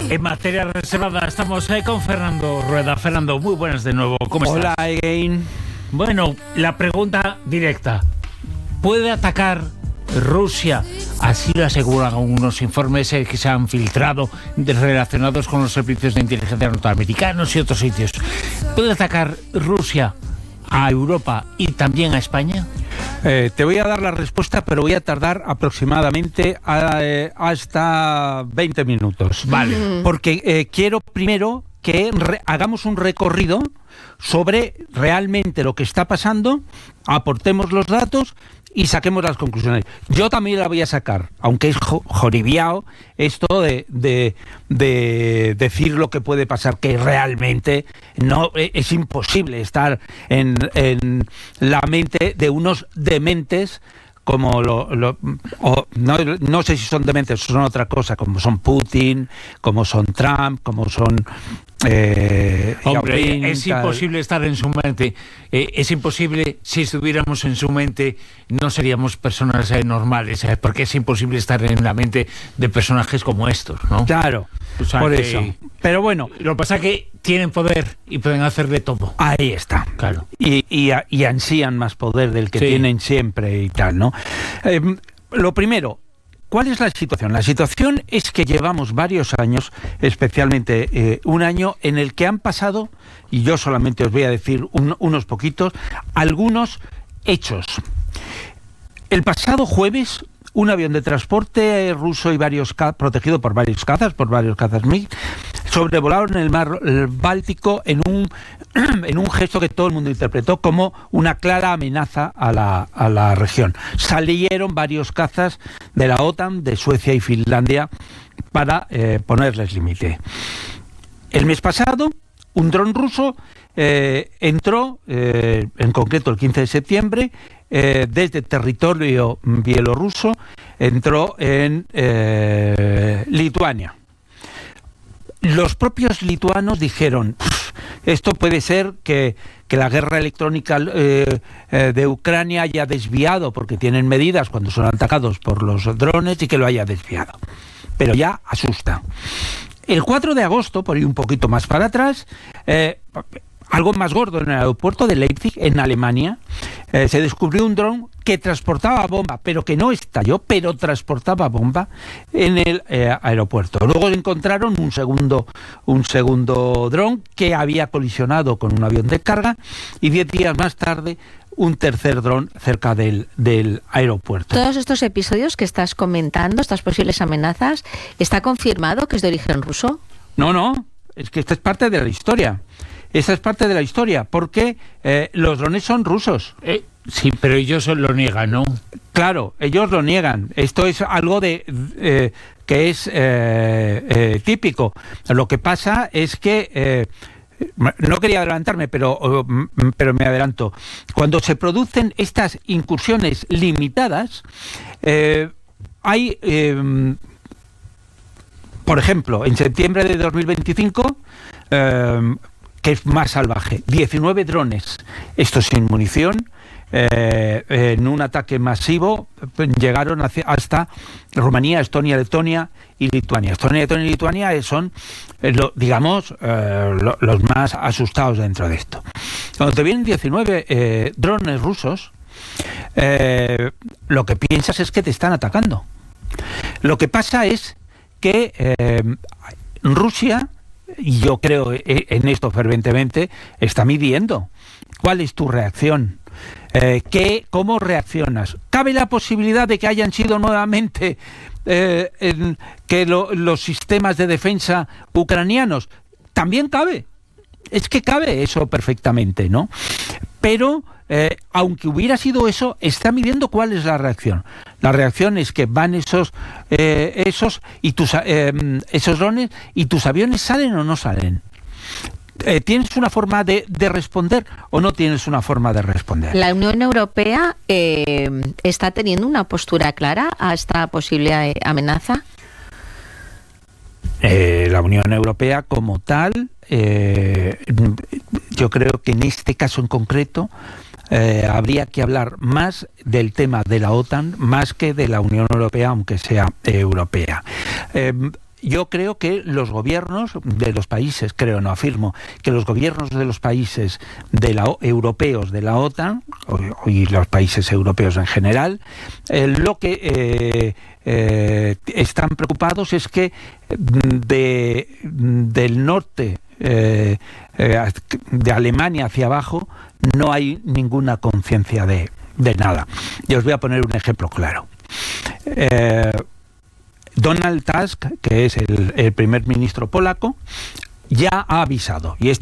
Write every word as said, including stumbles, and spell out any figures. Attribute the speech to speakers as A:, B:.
A: En materia reservada estamos eh, con Fernando Rueda. Fernando, muy buenas de nuevo. ¿Cómo
B: Hola,
A: estás?
B: Hola, again.
A: Bueno, la pregunta directa. ¿Puede atacar Rusia? Así lo aseguran algunos informes eh, que se han filtrado de, relacionados con los servicios de inteligencia norteamericanos y otros sitios. ¿Puede atacar Rusia a Europa y también a España?
B: Eh, te voy a dar la respuesta, pero voy a tardar aproximadamente a, eh, hasta veinte minutos.
A: Vale.
B: Porque eh, quiero primero que re- hagamos un recorrido sobre realmente lo que está pasando, aportemos los datos y saquemos las conclusiones. Yo también la voy a sacar, aunque es jo- joribiao esto de, de, de decir lo que puede pasar, que realmente no es imposible estar en, en la mente de unos dementes como lo, lo o no, no sé si son dementes o son otra cosa, como son Putin, como son Trump, como son eh,
A: Hombre,
B: Yao Ming,
A: es
B: tal.
A: imposible estar en su mente. Eh, es imposible, si estuviéramos en su mente, no seríamos personas eh, normales, eh, porque es imposible estar en la mente de personajes como estos, ¿no?
B: Claro,
A: O sea
B: por
A: que-
B: eso. Pero bueno,
A: Lo que pasa es que tienen poder y pueden hacer de todo.
B: ahí está.
A: Claro.
B: Y, y, y ansían más poder del que
A: Sí.
B: tienen siempre y tal, ¿no? Eh, lo primero, ¿cuál es la situación? La situación es que llevamos varios años, especialmente eh, un año, en el que han pasado, y yo solamente os voy a decir un- unos poquitos, algunos hechos. El pasado jueves, un avión de transporte ruso y varios ca- protegido por varios cazas, por varios cazas MiG, sobrevolaron el mar el Báltico en un en un gesto que todo el mundo interpretó como una clara amenaza a la, a la región. Salieron varios cazas de la OTAN, de Suecia y Finlandia para eh, ponerles límite. El mes pasado, un dron ruso eh, entró, eh, en concreto el quince de septiembre, eh, desde territorio bielorruso, entró en eh, Lituania. Los propios lituanos dijeron, esto puede ser que, que la guerra electrónica eh, eh, de Ucrania haya desviado, porque tienen medidas cuando son atacados por los drones, y que lo haya desviado. Pero ya asusta. El cuatro de agosto, por ir un poquito más para atrás, eh, algo más gordo, en el aeropuerto de Leipzig, en Alemania, eh, se descubrió un dron que transportaba bomba, pero que no estalló, pero transportaba bomba en el eh, aeropuerto. Luego encontraron un segundo, un segundo dron que había colisionado con un avión de carga, y diez días más tarde un tercer dron cerca del, del aeropuerto.
C: Todos estos episodios que estás comentando, estas posibles amenazas, ¿está confirmado que es de origen ruso?
B: No, no, es que esta es parte de la historia. Esta es parte de la historia, porque eh, los drones son rusos.
A: Eh, sí, pero ellos lo niegan, ¿no?
B: Claro, ellos lo niegan. Esto es algo de eh, que es eh, eh, típico. Lo que pasa es que eh, no quería adelantarme, pero, pero me adelanto. Cuando se producen estas incursiones limitadas, eh, hay, eh, por ejemplo, en septiembre de dos mil veinticinco, eh, que es más salvaje, diecinueve drones, estos sin munición, eh, en un ataque masivo, llegaron hacia, hasta Rumanía, Estonia, Letonia y Lituania. Estonia, Letonia y Lituania son, eh, lo, digamos, eh, lo, los más asustados dentro de esto. Cuando te vienen diecinueve eh, drones rusos, eh, lo que piensas es que te están atacando. Lo que pasa es que eh, Rusia, y yo creo en esto fervientemente, está midiendo cuál es tu reacción, eh, ¿qué, cómo reaccionas. ¿Cabe la posibilidad de que hayan sido nuevamente eh, en, que lo, los sistemas de defensa ucranianos? También cabe, es que cabe eso perfectamente, ¿no? Pero eh, aunque hubiera sido eso, está midiendo cuál es la reacción. La reacción es que van esos eh, esos y tus eh, esos drones, y tus aviones salen o no salen. Eh, ¿Tienes una forma de, de responder o no tienes una forma de responder?
C: La Unión Europea eh, está teniendo una postura clara a esta posible eh, amenaza.
B: Eh, la Unión Europea como tal, eh, yo creo que en este caso en concreto eh, habría que hablar más del tema de la OTAN más que de la Unión Europea, aunque sea eh, europea. Eh, yo creo que los gobiernos de los países, creo, no afirmo, que los gobiernos de los países de la, europeos de la OTAN, y los países europeos en general, eh, lo que eh, eh, están preocupados es que de, del norte, eh, eh, de Alemania hacia abajo, no hay ninguna conciencia de, de nada. Y os voy a poner un ejemplo claro. Eh, Donald Tusk, que es el, el primer ministro polaco, ya ha avisado, y este